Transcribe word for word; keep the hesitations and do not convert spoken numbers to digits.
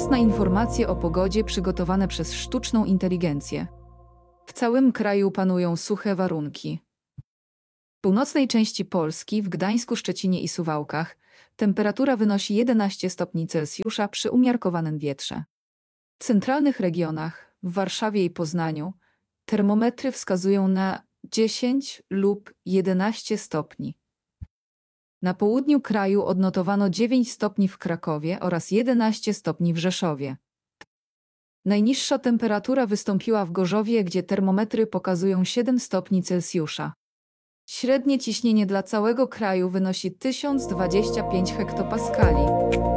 Czas na informacje o pogodzie przygotowane przez sztuczną inteligencję. W całym kraju panują suche warunki. W północnej części Polski, w Gdańsku, Szczecinie i Suwałkach, temperatura wynosi jedenaście stopni Celsjusza przy umiarkowanym wietrze. W centralnych regionach, w Warszawie i Poznaniu, termometry wskazują na dziesięć lub jedenaście stopni. Na południu kraju odnotowano dziewięć stopni w Krakowie oraz jedenaście stopni w Rzeszowie. Najniższa temperatura wystąpiła w Gorzowie, gdzie termometry pokazują siedem stopni Celsjusza. Średnie ciśnienie dla całego kraju wynosi tysiąc dwadzieścia pięć hektopaskali.